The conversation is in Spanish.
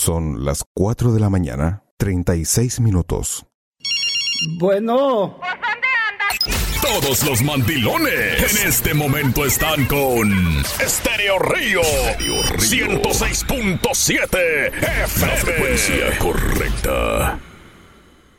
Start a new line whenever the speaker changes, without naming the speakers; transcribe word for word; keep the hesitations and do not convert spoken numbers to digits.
Son las cuatro de la mañana, treinta y seis minutos.
Bueno.
Todos los mandilones en este momento están con Estéreo Río, ciento seis punto siete F M. La frecuencia correcta.